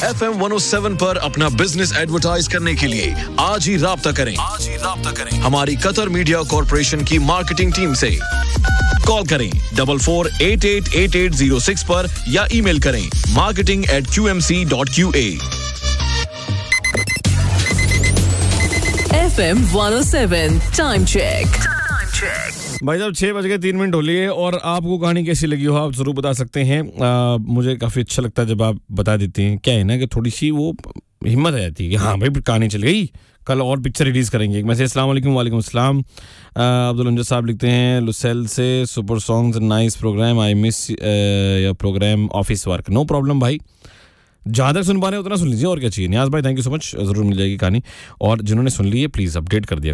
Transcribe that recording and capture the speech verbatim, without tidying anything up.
F M one O seven पर अपना business advertise करने के लिए आज ही राब्ता करें आज ही राब्ता करें हमारी कतर मीडिया कॉर्पोरेशन की मार्केटिंग टीम से। कॉल करें double four eight eight eight eight zero six पर या ईमेल करें marketing eight Q M C dot Q A. F M one O seven time check. भाई साहब छह बज के तीन मिनट हो लिए और आपको कहानी कैसी लगी हो आप जरूर बता सकते हैं। आ, मुझे काफ़ी अच्छा लगता है जब आप बता देते हैं। क्या है ना कि थोड़ी सी वो हिम्मत आ जाती है कि हाँ भाई कहानी चल गई, कल और पिक्चर रिलीज़ करेंगे। एक मैसेज अस्सलाम वालेकुम। वालेकुम अस्सलाम। अब्दुल अंजद साहब लिखते हैं लुसेल से super songs nice program, I miss your programme office work. No problem भाई, जहाँ तक सुन पा रहे हैं उतना सुन लीजिए और क्या चाहिए। नियाज भाई थैंक यू सो मच, ज़रूर मिल जाएगी कहानी। और जिन्होंने सुन ली है प्लीज़ अपडेट कर दिया।